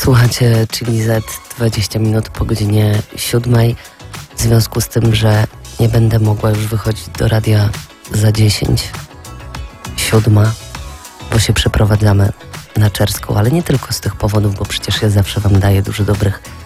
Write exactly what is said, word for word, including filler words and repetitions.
Słuchacie Chili Z dwadzieścia minut po godzinie siódmej. W związku z tym, że nie będę mogła już wychodzić do radia za dziesięć, siódma, bo się przeprowadzamy na Czerską, ale nie tylko z tych powodów, bo przecież ja zawsze wam daję dużo dobrych